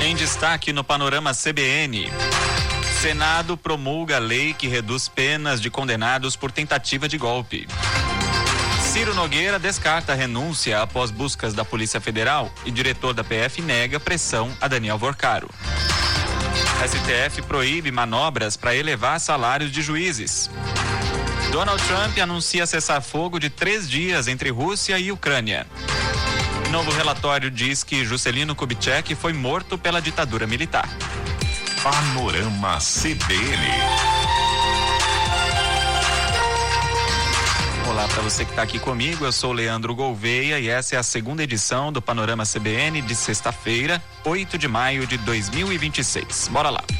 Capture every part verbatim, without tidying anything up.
Em destaque no Panorama C B N. Senado promulga lei que reduz penas de condenados por tentativa de golpe. Ciro Nogueira descarta a renúncia após buscas da Polícia Federal e diretor da P F nega pressão a Daniel Vorcaro. S T F proíbe manobras para elevar salários de juízes. Donald Trump anuncia cessar-fogo de três dias entre Rússia e Ucrânia. Novo relatório diz que Juscelino Kubitschek foi morto pela ditadura militar. Panorama C B N. Olá para você que está aqui comigo, eu sou Leandro Gouveia e essa é a segunda edição do Panorama C B N de sexta-feira, oito de maio de dois mil e vinte e seis. Bora lá.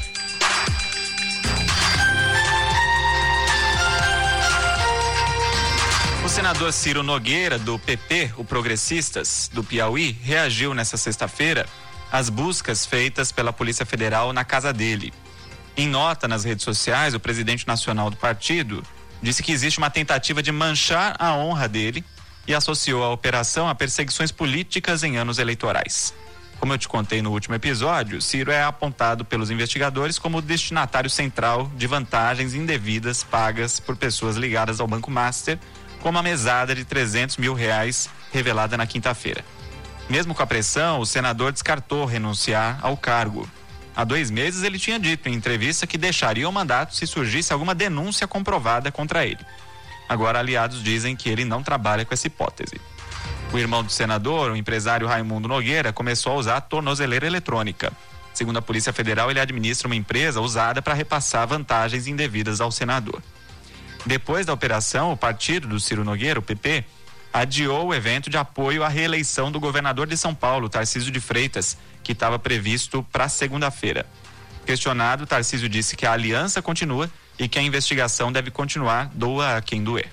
O senador Ciro Nogueira, do P P, o Progressistas, do Piauí, reagiu nesta sexta-feira às buscas feitas pela Polícia Federal na casa dele. Em nota nas redes sociais, o presidente nacional do partido disse que existe uma tentativa de manchar a honra dele e associou a operação a perseguições políticas em anos eleitorais. Como eu te contei no último episódio, Ciro é apontado pelos investigadores como o destinatário central de vantagens indevidas pagas por pessoas ligadas ao Banco Master, como a mesada de trezentos mil reais revelada na quinta-feira. Mesmo com a pressão, o senador descartou renunciar ao cargo. Há dois meses ele tinha dito em entrevista que deixaria o mandato se surgisse alguma denúncia comprovada contra ele. Agora aliados dizem que ele não trabalha com essa hipótese. O irmão do senador, o empresário Raimundo Nogueira, começou a usar a tornozeleira eletrônica. Segundo a Polícia Federal, ele administra uma empresa usada para repassar vantagens indevidas ao senador. Depois da operação, o partido do Ciro Nogueira, o P P, adiou o evento de apoio à reeleição do governador de São Paulo, Tarcísio de Freitas, que estava previsto para segunda-feira. Questionado, Tarcísio disse que a aliança continua e que a investigação deve continuar, doa a quem doer.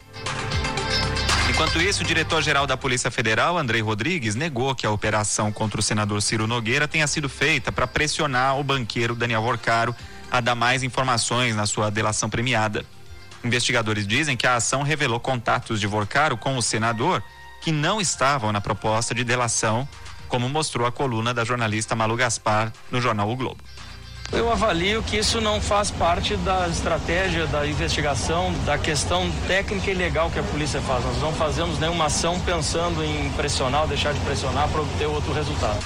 Enquanto isso, o diretor-geral da Polícia Federal, Andrei Rodrigues, negou que a operação contra o senador Ciro Nogueira tenha sido feita para pressionar o banqueiro Daniel Vorcaro a dar mais informações na sua delação premiada. Investigadores dizem que a ação revelou contatos de Vorcaro com o senador que não estavam na proposta de delação, como mostrou a coluna da jornalista Malu Gaspar no jornal O Globo. Eu avalio que isso não faz parte da estratégia da investigação, da questão técnica e legal que a polícia faz. Nós não fazemos nenhuma ação pensando em pressionar ou deixar de pressionar para obter outro resultado.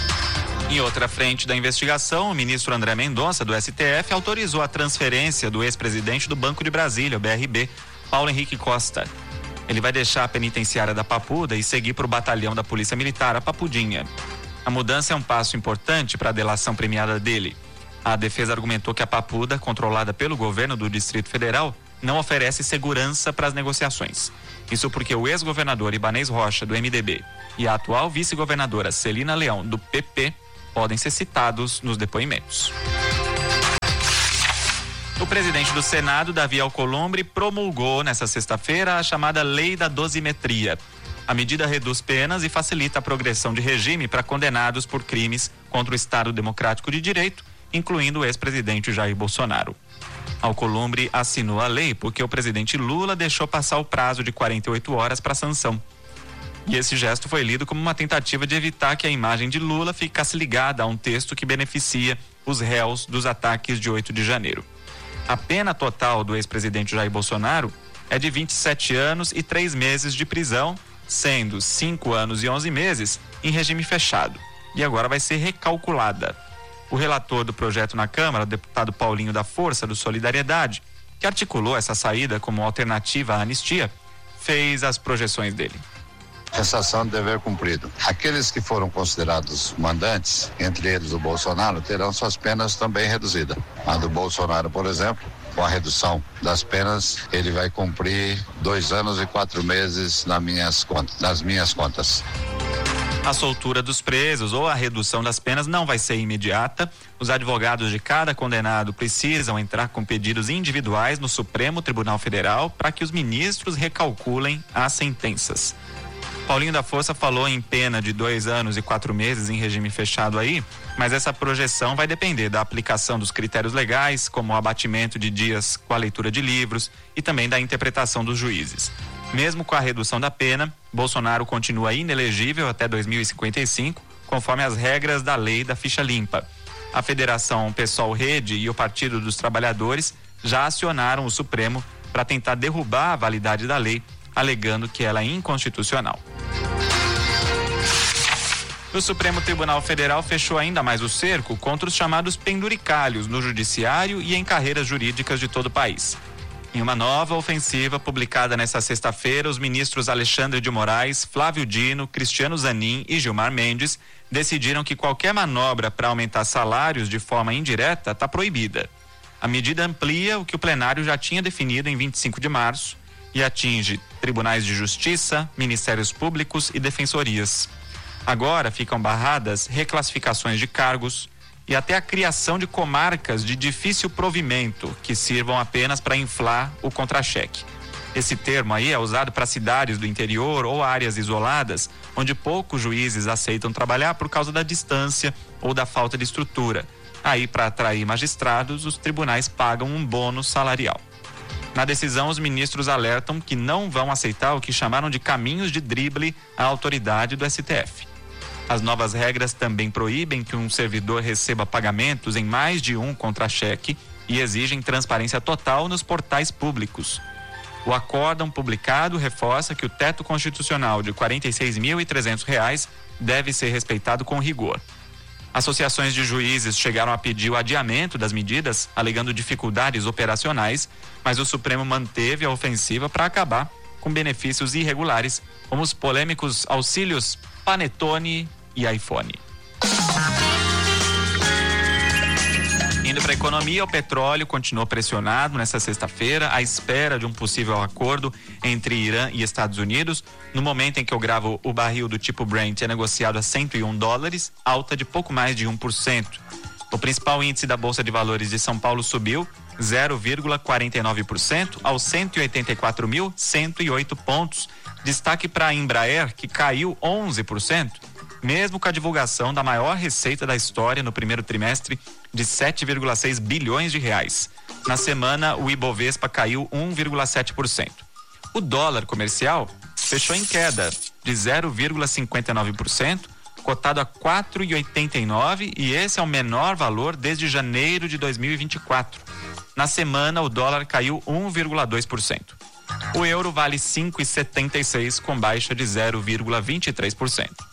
Em outra frente da investigação, o ministro André Mendonça, do S T F, autorizou a transferência do ex-presidente do Banco de Brasília, o B R B, Paulo Henrique Costa. Ele vai deixar a penitenciária da Papuda e seguir para o batalhão da Polícia Militar, a Papudinha. A mudança é um passo importante para a delação premiada dele. A defesa argumentou que a Papuda, controlada pelo governo do Distrito Federal, não oferece segurança para as negociações. Isso porque o ex-governador Ibanez Rocha, do M D B, e a atual vice-governadora Celina Leão, do P P, podem ser citados nos depoimentos. O presidente do Senado, Davi Alcolumbre, promulgou nesta sexta-feira a chamada Lei da Dosimetria. A medida reduz penas e facilita a progressão de regime para condenados por crimes contra o Estado Democrático de Direito, incluindo o ex-presidente Jair Bolsonaro. Alcolumbre assinou a lei porque o presidente Lula deixou passar o prazo de quarenta e oito horas para a sanção. E esse gesto foi lido como uma tentativa de evitar que a imagem de Lula ficasse ligada a um texto que beneficia os réus dos ataques de oito de janeiro. A pena total do ex-presidente Jair Bolsonaro é de vinte e sete anos e três meses de prisão, sendo cinco anos e onze meses em regime fechado. E agora vai ser recalculada. O relator do projeto na Câmara, o deputado Paulinho da Força, do Solidariedade, que articulou essa saída como alternativa à anistia, fez as projeções dele. Sensação de dever cumprido. Aqueles que foram considerados mandantes, entre eles o Bolsonaro, terão suas penas também reduzidas. A do Bolsonaro, por exemplo, com a redução das penas, ele vai cumprir dois anos e quatro meses nas minhas contas. Nas minhas contas. A soltura dos presos ou a redução das penas não vai ser imediata. Os advogados de cada condenado precisam entrar com pedidos individuais no Supremo Tribunal Federal para que os ministros recalculem as sentenças. Paulinho da Força falou em pena de dois anos e quatro meses em regime fechado aí, mas essa projeção vai depender da aplicação dos critérios legais, como o abatimento de dias com a leitura de livros e também da interpretação dos juízes. Mesmo com a redução da pena, Bolsonaro continua inelegível até dois mil e cinquenta e cinco, conforme as regras da lei da ficha limpa. A Federação PSOL Rede e o Partido dos Trabalhadores já acionaram o Supremo para tentar derrubar a validade da lei, alegando que ela é inconstitucional. O Supremo Tribunal Federal fechou ainda mais o cerco contra os chamados penduricalhos no judiciário e em carreiras jurídicas de todo o país. Em uma nova ofensiva publicada nesta sexta-feira, os ministros Alexandre de Moraes, Flávio Dino, Cristiano Zanin e Gilmar Mendes decidiram que qualquer manobra para aumentar salários de forma indireta está proibida. A medida amplia o que o plenário já tinha definido em vinte e cinco de março e atinge tribunais de justiça, ministérios públicos e defensorias. Agora ficam barradas reclassificações de cargos e até a criação de comarcas de difícil provimento que sirvam apenas para inflar o contra-cheque. Esse termo aí é usado para cidades do interior ou áreas isoladas, onde poucos juízes aceitam trabalhar por causa da distância ou da falta de estrutura. Aí, para atrair magistrados, os tribunais pagam um bônus salarial. Na decisão, os ministros alertam que não vão aceitar o que chamaram de caminhos de drible à autoridade do S T F. As novas regras também proíbem que um servidor receba pagamentos em mais de um contra-cheque e exigem transparência total nos portais públicos. O acórdão publicado reforça que o teto constitucional de quarenta e seis mil e trezentos reais deve ser respeitado com rigor. Associações de juízes chegaram a pedir o adiamento das medidas, alegando dificuldades operacionais, mas o Supremo manteve a ofensiva para acabar com benefícios irregulares, como os polêmicos auxílios Panetone e iPhone. Indo para a economia, o petróleo continuou pressionado nesta sexta-feira à espera de um possível acordo entre Irã e Estados Unidos. No momento em que eu gravo, o barril do tipo Brent é negociado a cento e um dólares, alta de pouco mais de um por cento. O principal índice da Bolsa de Valores de São Paulo subiu zero vírgula quarenta e nove por cento aos cento e oitenta e quatro mil cento e oito pontos. Destaque para a Embraer, que caiu onze por cento, mesmo com a divulgação da maior receita da história no primeiro trimestre de sete vírgula seis bilhões de reais. Na semana, o Ibovespa caiu um vírgula sete por cento. O dólar comercial fechou em queda de zero vírgula cinquenta e nove por cento, cotado a quatro vírgula oitenta e nove, e esse é o menor valor desde janeiro de dois mil e vinte e quatro. Na semana, o dólar caiu um vírgula dois por cento. O euro vale cinco vírgula setenta e seis, com baixa de zero vírgula vinte e três por cento.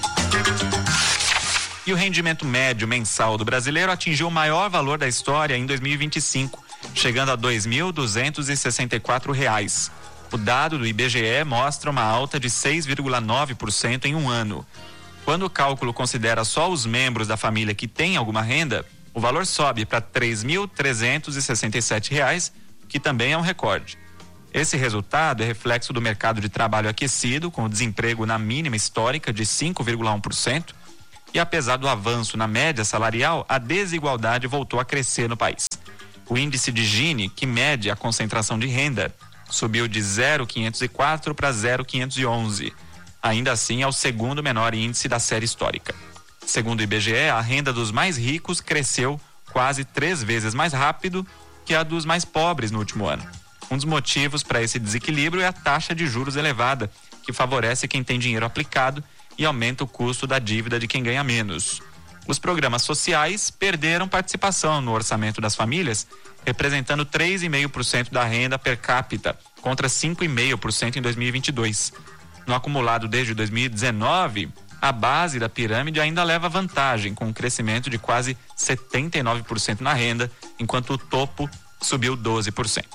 E o rendimento médio mensal do brasileiro atingiu o maior valor da história em dois mil e vinte e cinco, chegando a dois mil duzentos e sessenta e quatro reais. O dado do I B G E mostra uma alta de seis vírgula nove por cento em um ano. Quando o cálculo considera só os membros da família que têm alguma renda, o valor sobe para três mil trezentos e sessenta e sete reais, que também é um recorde. Esse resultado é reflexo do mercado de trabalho aquecido, com o desemprego na mínima histórica de cinco vírgula um por cento, e apesar do avanço na média salarial, a desigualdade voltou a crescer no país. O índice de Gini, que mede a concentração de renda, subiu de zero vírgula quinhentos e quatro para zero vírgula quinhentos e onze. Ainda assim, é o segundo menor índice da série histórica. Segundo o I B G E, a renda dos mais ricos cresceu quase três vezes mais rápido que a dos mais pobres no último ano. Um dos motivos para esse desequilíbrio é a taxa de juros elevada, que favorece quem tem dinheiro aplicado e aumenta o custo da dívida de quem ganha menos. Os programas sociais perderam participação no orçamento das famílias, representando três vírgula cinco por cento da renda per capita, contra cinco vírgula cinco por cento em dois mil e vinte e dois. No acumulado desde dois mil e dezenove, a base da pirâmide ainda leva vantagem, com um crescimento de quase setenta e nove por cento na renda, enquanto o topo subiu doze por cento.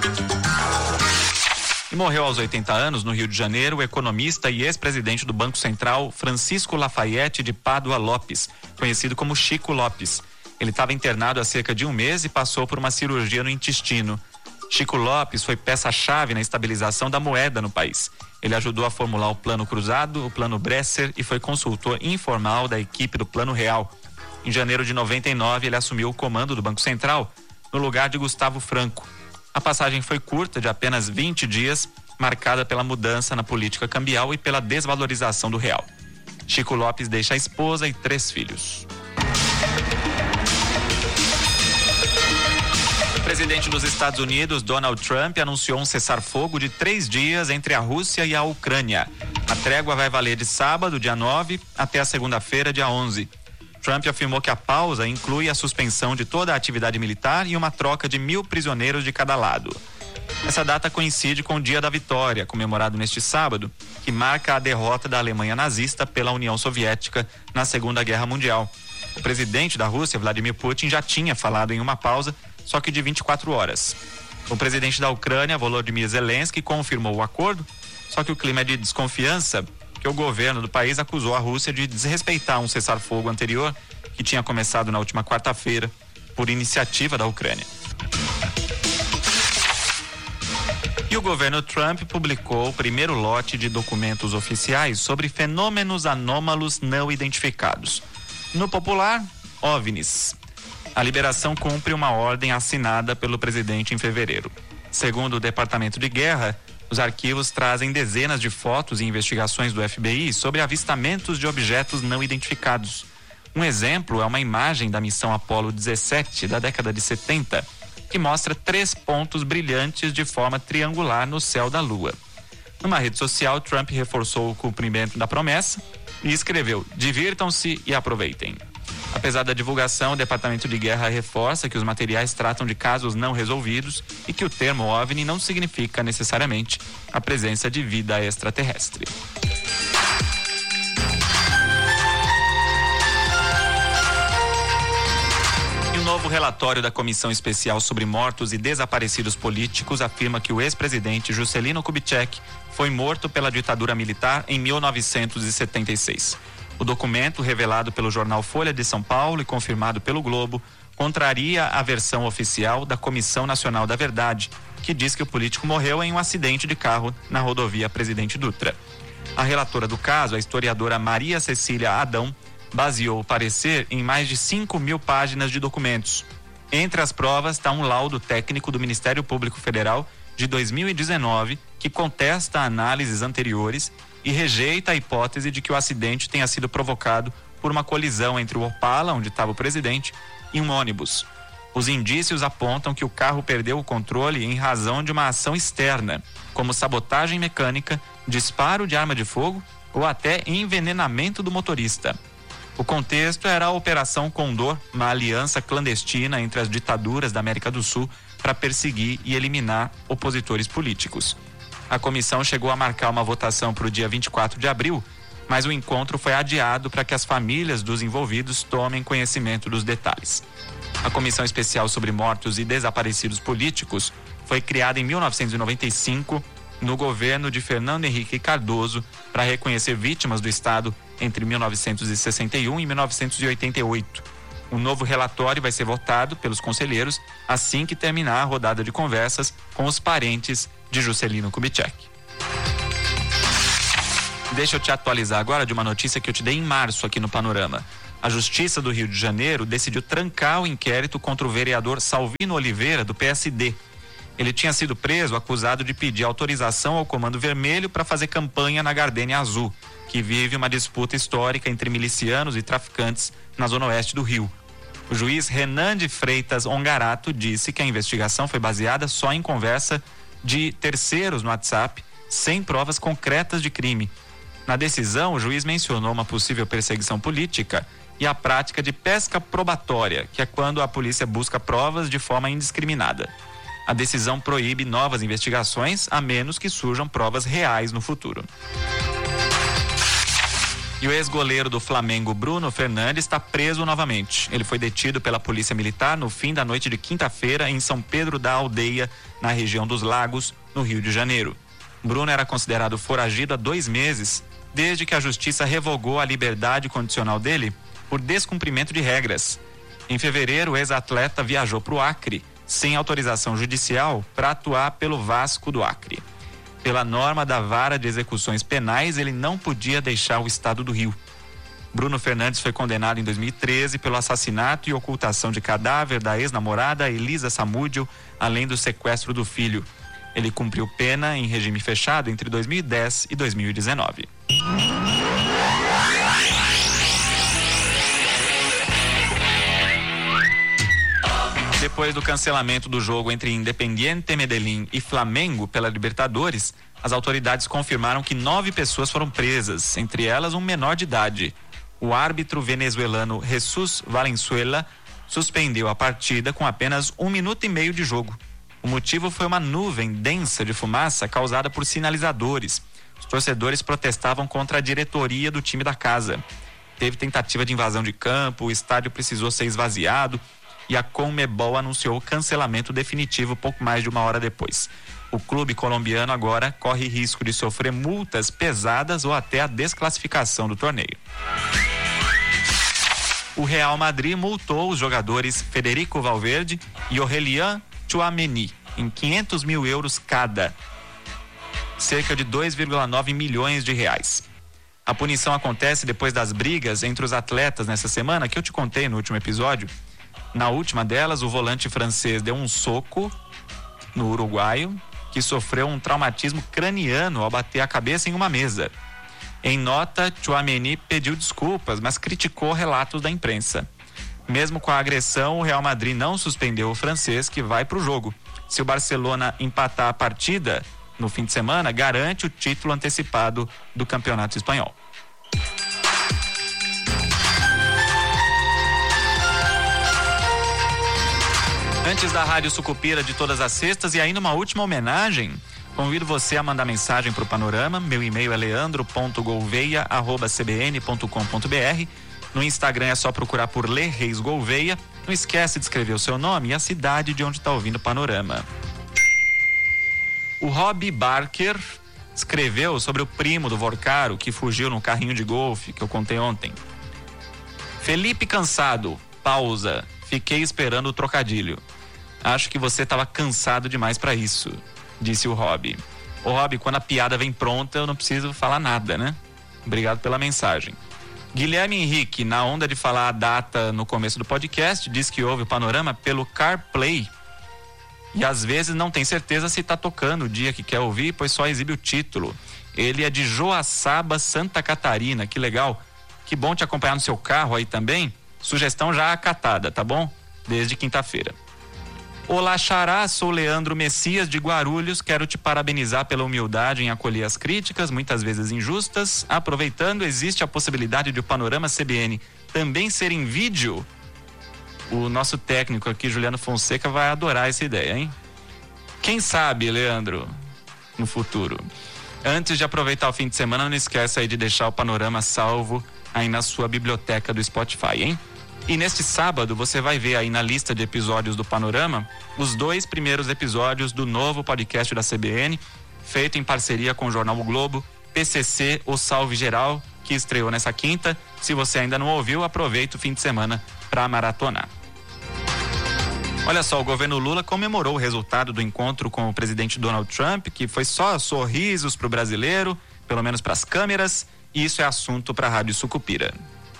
E morreu aos oitenta anos, no Rio de Janeiro, o economista e ex-presidente do Banco Central, Francisco Lafayette de Pádua Lopes, conhecido como Chico Lopes. Ele estava internado há cerca de um mês e passou por uma cirurgia no intestino. Chico Lopes foi peça-chave na estabilização da moeda no país. Ele ajudou a formular o Plano Cruzado, o Plano Bresser e foi consultor informal da equipe do Plano Real. Em janeiro de noventa e nove, ele assumiu o comando do Banco Central, no lugar de Gustavo Franco. A passagem foi curta, de apenas vinte dias, marcada pela mudança na política cambial e pela desvalorização do real. Chico Lopes deixa a esposa e três filhos. O presidente dos Estados Unidos, Donald Trump, anunciou um cessar-fogo de três dias entre a Rússia e a Ucrânia. A trégua vai valer de sábado, dia nove, até a segunda-feira, dia onze. Trump afirmou que a pausa inclui a suspensão de toda a atividade militar e uma troca de mil prisioneiros de cada lado. Essa data coincide com o Dia da Vitória, comemorado neste sábado, que marca a derrota da Alemanha nazista pela União Soviética na Segunda Guerra Mundial. O presidente da Rússia, Vladimir Putin, já tinha falado em uma pausa, só que de vinte e quatro horas. O presidente da Ucrânia, Volodymyr Zelensky, confirmou o acordo, só que o clima é de desconfiança, que o governo do país acusou a Rússia de desrespeitar um cessar-fogo anterior, que tinha começado na última quarta-feira, por iniciativa da Ucrânia. E o governo Trump publicou o primeiro lote de documentos oficiais sobre fenômenos anômalos não identificados. No popular, OVNIs. A liberação cumpre uma ordem assinada pelo presidente em fevereiro. Segundo o Departamento de Guerra, os arquivos trazem dezenas de fotos e investigações do F B I sobre avistamentos de objetos não identificados. Um exemplo é uma imagem da missão Apollo dezessete da década de setenta, que mostra três pontos brilhantes de forma triangular no céu da Lua. Numa rede social, Trump reforçou o cumprimento da promessa e escreveu: divirtam-se e aproveitem. Apesar da divulgação, o Departamento de Guerra reforça que os materiais tratam de casos não resolvidos e que o termo OVNI não significa necessariamente a presença de vida extraterrestre. E o novo relatório da Comissão Especial sobre Mortos e Desaparecidos Políticos afirma que o ex-presidente Juscelino Kubitschek foi morto pela ditadura militar em mil novecentos e setenta e seis. O documento, revelado pelo jornal Folha de São Paulo e confirmado pelo Globo, contraria a versão oficial da Comissão Nacional da Verdade, que diz que o político morreu em um acidente de carro na rodovia Presidente Dutra. A relatora do caso, a historiadora Maria Cecília Adão, baseou o parecer em mais de cinco mil páginas de documentos. Entre as provas está um laudo técnico do Ministério Público Federal de dois mil e dezenove, que contesta análises anteriores e rejeita a hipótese de que o acidente tenha sido provocado por uma colisão entre o Opala, onde estava o presidente, e um ônibus. Os indícios apontam que o carro perdeu o controle em razão de uma ação externa, como sabotagem mecânica, disparo de arma de fogo ou até envenenamento do motorista. O contexto era a Operação Condor, uma aliança clandestina entre as ditaduras da América do Sul para perseguir e eliminar opositores políticos. A comissão chegou a marcar uma votação para o dia vinte e quatro de abril, mas o encontro foi adiado para que as famílias dos envolvidos tomem conhecimento dos detalhes. A Comissão Especial sobre Mortos e Desaparecidos Políticos foi criada em mil novecentos e noventa e cinco no governo de Fernando Henrique Cardoso para reconhecer vítimas do Estado entre mil novecentos e sessenta e um e mil novecentos e oitenta e oito. Um novo relatório vai ser votado pelos conselheiros assim que terminar a rodada de conversas com os parentes de Juscelino Kubitschek. Deixa eu te atualizar agora de uma notícia que eu te dei em março aqui no Panorama. A Justiça do Rio de Janeiro decidiu trancar o inquérito contra o vereador Salvino Oliveira, do P S D. Ele tinha sido preso acusado de pedir autorização ao Comando Vermelho para fazer campanha na Gardênia Azul, que vive uma disputa histórica entre milicianos e traficantes na zona oeste do Rio. O juiz Renan de Freitas Ongarato disse que a investigação foi baseada só em conversa de terceiros no WhatsApp, sem provas concretas de crime. Na decisão, o juiz mencionou uma possível perseguição política e a prática de pesca probatória, que é quando a polícia busca provas de forma indiscriminada. A decisão proíbe novas investigações, a menos que surjam provas reais no futuro. E o ex-goleiro do Flamengo, Bruno Fernandes, está preso novamente. Ele foi detido pela Polícia Militar no fim da noite de quinta-feira em São Pedro da Aldeia, na região dos Lagos, no Rio de Janeiro. Bruno era considerado foragido há dois meses, desde que a Justiça revogou a liberdade condicional dele por descumprimento de regras. Em fevereiro, o ex-atleta viajou para o Acre, sem autorização judicial, para atuar pelo Vasco do Acre. Pela norma da Vara de Execuções Penais, ele não podia deixar o estado do Rio. Bruno Fernandes foi condenado em dois mil e treze pelo assassinato e ocultação de cadáver da ex-namorada Elisa Samúdio, além do sequestro do filho. Ele cumpriu pena em regime fechado entre dois mil e dez e dois mil e dezenove. Depois do cancelamento do jogo entre Independiente Medellín e Flamengo pela Libertadores, as autoridades confirmaram que nove pessoas foram presas, entre elas um menor de idade. o árbitro venezuelano Jesus Valenzuela suspendeu a partida com apenas um minuto e meio de jogo. O motivo foi uma nuvem densa de fumaça causada por sinalizadores. Os torcedores protestavam contra a diretoria do time da casa. Teve tentativa de invasão de campo, o estádio precisou ser esvaziado e a Conmebol anunciou o cancelamento definitivo pouco mais de uma hora depois. O clube colombiano agora corre risco de sofrer multas pesadas ou até a desclassificação do torneio. O Real Madrid multou os jogadores Federico Valverde e Aurélien Tchouaméni em quinhentos mil euros cada, cerca de dois vírgula nove milhões de reais. A punição acontece depois das brigas entre os atletas nessa semana que eu te contei no último episódio. Na última delas, o volante francês deu um soco no uruguaio, que sofreu um traumatismo craniano ao bater a cabeça em uma mesa. Em nota, Tchouaméni pediu desculpas, mas criticou relatos da imprensa. Mesmo com a agressão, o Real Madrid não suspendeu o francês, que vai para o jogo. Se o Barcelona empatar a partida no fim de semana, garante o título antecipado do Campeonato Espanhol. Antes da Rádio Sucupira de todas as sextas, e ainda uma última homenagem, convido você a mandar mensagem para o Panorama. Meu e-mail é leandro ponto gouveia arroba c b n ponto com ponto b r. No Instagram é só procurar por Lê Reis Gouveia. Não esquece de escrever o seu nome e a cidade de onde está ouvindo o Panorama. O Robbie Barker escreveu sobre o primo do Vorcaro que fugiu num carrinho de golfe, que eu contei ontem. Felipe cansado, pausa, fiquei esperando o trocadilho. Acho que você estava cansado demais para isso, disse o Robbie. Ô Robbie, quando a piada vem pronta, eu não preciso falar nada, né? Obrigado pela mensagem. Guilherme Henrique, na onda de falar a data no começo do podcast, diz que ouve o Panorama pelo CarPlay e às vezes não tem certeza se está tocando o dia que quer ouvir, pois só exibe o título. Ele é de Joaçaba, Santa Catarina, que legal. Que bom te acompanhar no seu carro aí também. Sugestão já acatada, tá bom? Desde quinta-feira. Olá, Xará, sou Leandro Messias de Guarulhos, quero te parabenizar pela humildade em acolher as críticas, muitas vezes injustas. Aproveitando, existe a possibilidade de o Panorama C B N também ser em vídeo? O nosso técnico aqui, Juliano Fonseca, vai adorar essa ideia, hein? Quem sabe, Leandro, no futuro. Antes de aproveitar o fim de semana, não esqueça aí de deixar o Panorama salvo aí na sua biblioteca do Spotify, hein? E neste sábado você vai ver aí na lista de episódios do Panorama os dois primeiros episódios do novo podcast da C B N, feito em parceria com o Jornal O Globo, P C C, o Salve Geral, que estreou nessa quinta. Se você ainda não ouviu, aproveita o fim de semana para maratonar. Olha só, o governo Lula comemorou o resultado do encontro com o presidente Donald Trump, que foi só sorrisos para o brasileiro, pelo menos para as câmeras, e isso é assunto para a Rádio Sucupira.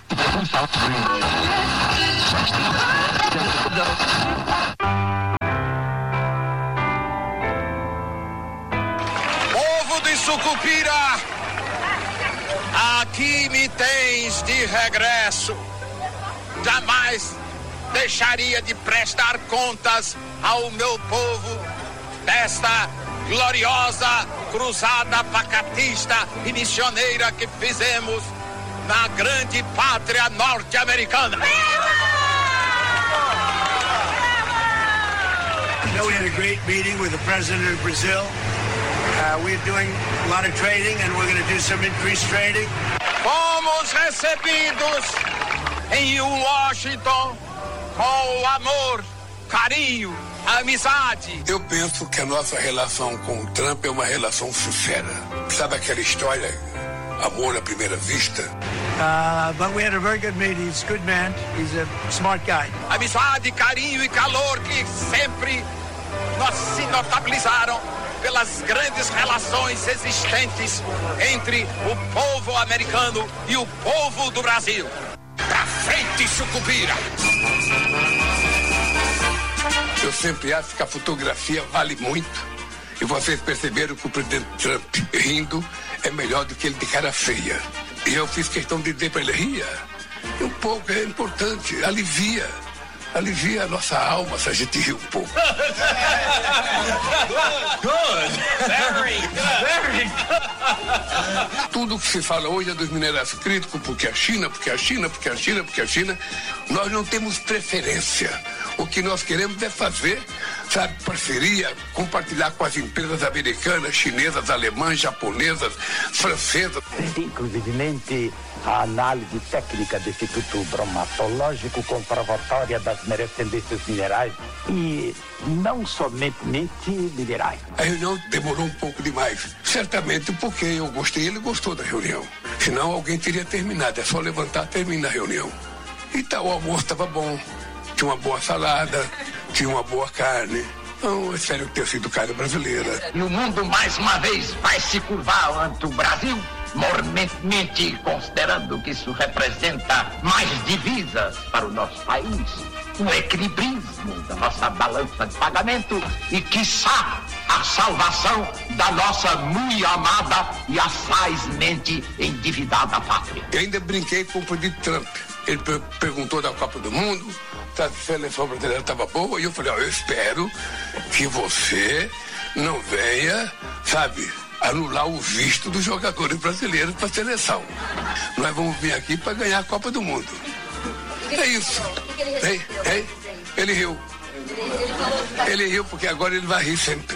Povo de Sucupira, aqui me tens de regresso. Jamais deixaria de prestar contas ao meu povo desta gloriosa cruzada pacatista e missioneira que fizemos na grande pátria norte-americana. You know, we had a great meeting with the president of Brazil. Uh, we're doing a lot of trading and we're going to do some increased trading. Fomos recebidos em Washington com amor, carinho, amizade. Eu penso que a nossa relação com o Trump é uma relação sincera. Sabe aquela história, amor à primeira vista? Uh, but we had a very good meeting. He's a good man. He's a smart guy. Amizade, carinho e calor que sempre nós se notabilizaram pelas grandes relações existentes entre o povo americano e o povo do Brasil. Pra frente, Sucupira! Eu sempre acho que a fotografia vale muito. E vocês perceberam que o presidente Trump rindo é melhor do que ele de cara feia. E eu fiz questão de dizer para ele, ria. Um pouco é importante, alivia. alivia a nossa alma se a gente rir um pouco. Good. Very good. Very good. Tudo que se fala hoje é dos minérios críticos, porque a China, porque a China, porque a China, porque a China. Nós não temos preferência. O que nós queremos é fazer, sabe, parceria, compartilhar com as empresas americanas, chinesas, alemãs, japonesas, francesas. Inclusivemente, a análise técnica do Instituto Bromatológico comprovatória das merecendências minerais e não somente minerais. A reunião demorou um pouco demais, certamente porque eu gostei e ele gostou da reunião. Senão alguém teria terminado, é só levantar e terminar a reunião. Então o almoço estava bom. Tinha uma boa salada, tinha uma boa carne. Não, é sério ter sido carne brasileira. E o mundo, mais uma vez, vai se curvar ante o Brasil, mormente considerando que isso representa mais divisas para o nosso país, o equilibrismo da nossa balança de pagamento e, quiçá, a salvação da nossa muito amada e assazmente endividada pátria. Eu ainda brinquei com o presidente Trump. Ele per- perguntou da Copa do Mundo, se a seleção brasileira estava boa, e eu falei, ó, eu espero que você não venha, sabe, anular o visto dos jogadores brasileiros para a seleção. Nós vamos vir aqui para ganhar a Copa do Mundo. É isso. Ei, ei, ele riu. Ele riu porque agora ele vai rir sempre.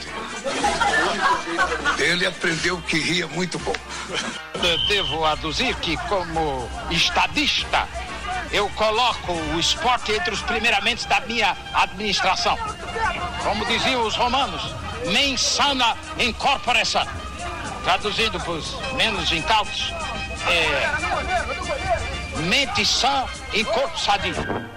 Ele aprendeu que ria muito bom. Devo aduzir que, como estadista, eu coloco o esporte entre os primeiramente da minha administração. Como diziam os romanos, mens sana in corpore sano. Traduzindo para os menos incautos, é mente sã em corpo sadio.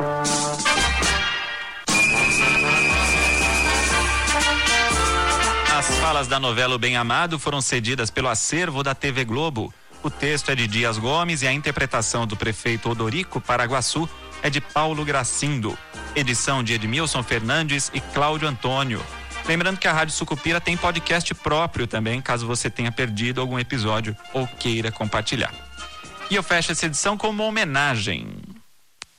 As falas da novela O Bem Amado foram cedidas pelo acervo da T V Globo. O texto é de Dias Gomes e a interpretação do prefeito Odorico Paraguaçu é de Paulo Gracindo. Edição de Edmilson Fernandes e Cláudio Antônio. Lembrando que a Rádio Sucupira tem podcast próprio também, caso você tenha perdido algum episódio ou queira compartilhar. E eu fecho essa edição com uma homenagem.